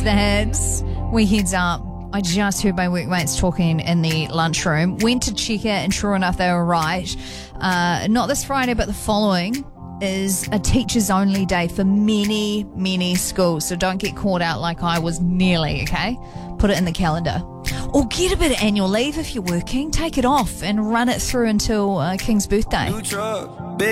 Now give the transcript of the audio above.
the hits. Weekends up. I just heard my workmates talking in the lunchroom. Went to check it, and sure enough, they were right. Not this Friday, but the following is a teachers only day for many, many schools. So don't get caught out like I was nearly, okay? Put it in the calendar. Or get a bit of annual leave if you're working. Take it off and run it through until King's birthday. New truck.